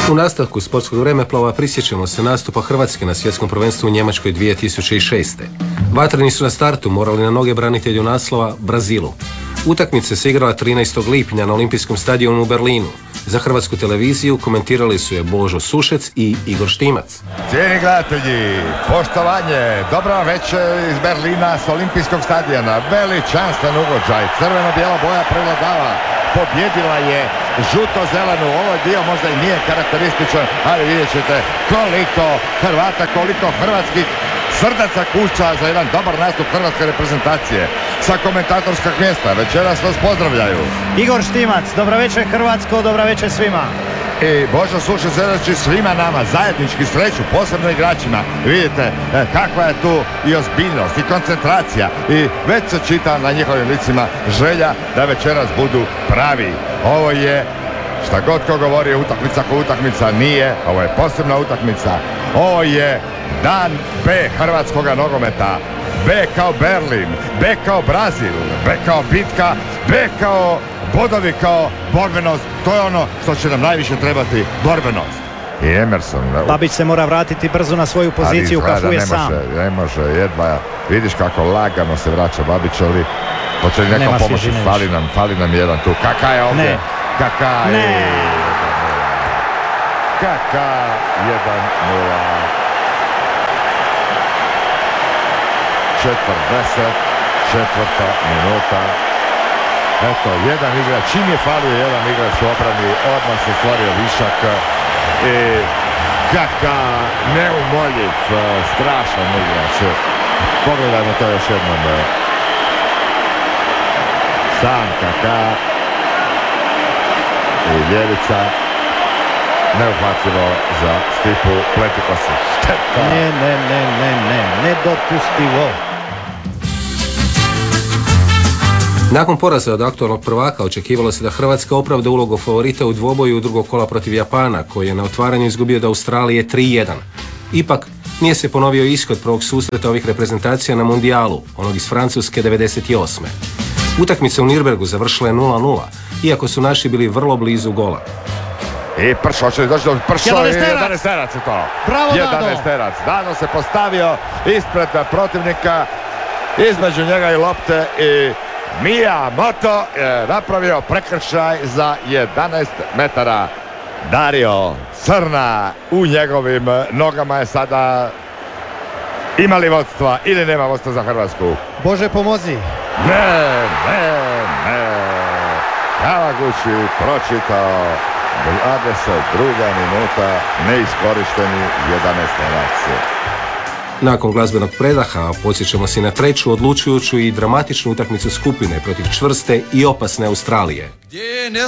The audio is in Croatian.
U nastavku sportskog vremeplova prisjećamo se nastupa Hrvatske na svjetskom prvenstvu u Njemačkoj 2006. Vatreni su na startu morali na noge branitelju naslova Brazilu. Utakmica se igrala 13. lipnja na Olimpijskom stadionu u Berlinu. Za Hrvatsku televiziju komentirali su je Božo Sušec i Igor Štimac. Cijeni gledatelji, poštovanje, dobra večer iz Berlina s Olimpijskog stadiona. Veličanstven ugođaj, crveno-bijela boja prevladava. Pobjedila je žuto-zelenu. Ovaj dio možda i nije karakterističan, ali vidjet ćete koliko Hrvata, koliko hrvatskih srdaca kuća za jedan dobar nastup hrvatske reprezentacije. Sa komentatorskog mjesta večeras vas pozdravljaju Igor Štimac, dobra večer Hrvatsko, dobra večer svima. I Božo Sušec želeći svima nama zajednički sreću, posebno igračima. Vidite kakva je tu i ozbiljnost i koncentracija i već se čita na njihovim licima želja da večeras budu pravi. Ovo je, šta god ko govori, utakmica ko utakmica nije, ovo je posebna utakmica. Ovo je dan B hrvatskoga nogometa. B kao Berlin, B kao Brazil, B kao bitka, B kao bodovi, kao borbenost. To je ono što će nam najviše trebati, borbenost. I Emerson. Babić se mora vratiti brzo na svoju poziciju, kafuje sam. Ne može, jedva. Vidiš kako lagano se vraća Babić, ali hoće li neko pomoći? Fali nam jedan tu. Kaka je ovdje? Ne. Kaka je. Kaka 1-0. 40. minuta. Eto, jedan igrač, čim je falio jedan igrač u obrani, odmah se stvorio višak. I Kaka, neumoljiv, strašan igrač. Pogledajmo to još jednom. Sam Kaka. I ljevica. Neuhvatljivo za Stipu Pletikosa. Šteta. Nedopustivo. Nakon poraza od aktualnog prvaka očekivalo se da Hrvatska opravda ulogu favorita u dvoboju drugog kola protiv Japana, koji je na otvaranju izgubio od Australije 3-1. Ipak, nije se ponovio ishod prvog susreta ovih reprezentacija na mundijalu, onog iz Francuske 98. Utakmica u Nürnbergu završila je 0-0, iako su naši bili vrlo blizu gola. I Pršo, hoće li doći do Pršo i 11 terac je to. Bravo, 11 terac. Dado se postavio ispred protivnika, između njega i lopte i Miyamoto je napravio prekršaj za 11 metara. Dario Crna u njegovim nogama je sada. Ima li vodstva ili nema vodstva za Hrvatsku? Bože pomozi. Ne. Kawaguchi pročitao 22. minuta, neiskorišteni 11 terac. Nakon glazbenog predaha podsjećamo se na treću odlučujuću i dramatičnu utakmicu skupine protiv čvrste i opasne Australije.